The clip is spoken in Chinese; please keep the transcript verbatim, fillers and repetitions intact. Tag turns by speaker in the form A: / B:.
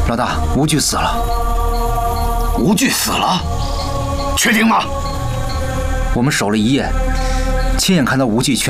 A: 老大，吴惧死了。
B: 吴惧死了？确定吗？
A: 我们守了一夜，亲眼看到吴惧全。